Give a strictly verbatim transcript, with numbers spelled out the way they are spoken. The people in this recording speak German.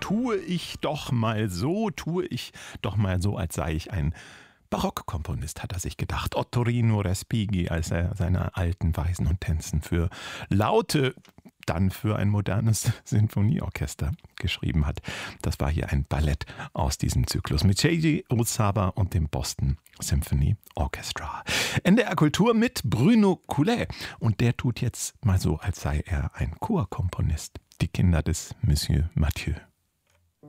tue ich doch mal so, tue ich doch mal so, als sei ich ein Barockkomponist, hat er sich gedacht. Ottorino Respighi, als er seine alten Weisen und Tänzen für Laute, dann für ein modernes Sinfonieorchester geschrieben hat. Das war hier ein Ballett aus diesem Zyklus mit Seiji Osawa und dem Boston Symphony Orchestra. N D R Kultur mit Bruno Coulet. Und der tut jetzt mal so, als sei er ein Chorkomponist. Die Kinder des Monsieur Mathieu.